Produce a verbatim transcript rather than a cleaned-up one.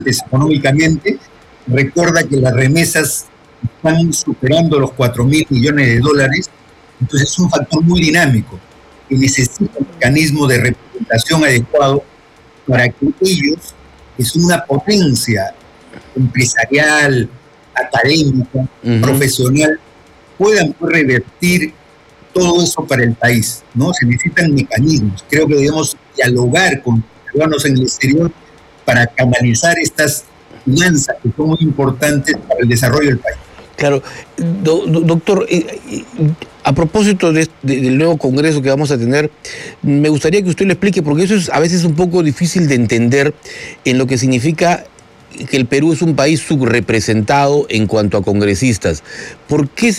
económicamente. Recuerda que las remesas están superando los cuatro mil millones de dólares, entonces es un factor muy dinámico que necesita un mecanismo de representación adecuado para que ellos, que son una potencia empresarial, académica, uh-huh. profesional, puedan revertir todo eso para el país, ¿no? Se necesitan mecanismos. Creo que debemos dialogar con ciudadanos en el exterior para canalizar estas finanzas que son muy importantes para el desarrollo del país. Claro. Do, do, doctor, eh, a propósito de, de, del nuevo congreso que vamos a tener, me gustaría que usted lo explique, porque eso es a veces un poco difícil de entender en lo que significa que el Perú es un país subrepresentado en cuanto a congresistas. ¿Por qué